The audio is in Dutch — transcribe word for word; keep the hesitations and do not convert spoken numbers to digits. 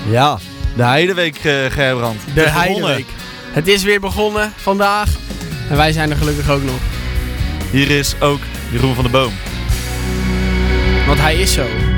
Ja, de Heideweek, uh, Gerbrand. De Heideweek. Het is weer begonnen vandaag. En wij zijn er gelukkig ook nog. Hier is ook Jeroen van der Boom. Want hij is zo.